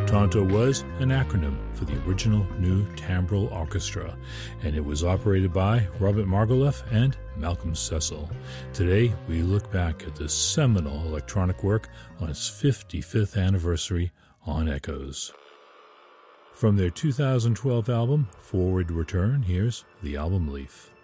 TONTO was an acronym for the original New Timbral Orchestra, and it was operated by Robert Margouleff and Malcolm Cecil. Today, we look back at this seminal electronic work on its 55th anniversary on Echoes. From their 2012 album, Forward Return, here's The Album Leaf.